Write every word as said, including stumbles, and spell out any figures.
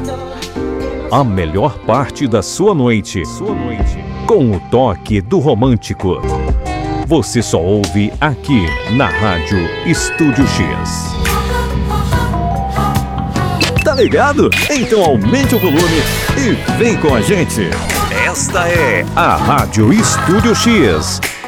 A melhor parte da sua noite, sua noite, com o toque do romântico. Você só ouve aqui na Rádio Estúdio X. Tá ligado? Então aumente o volume e vem com a gente. Esta é a Rádio Estúdio X.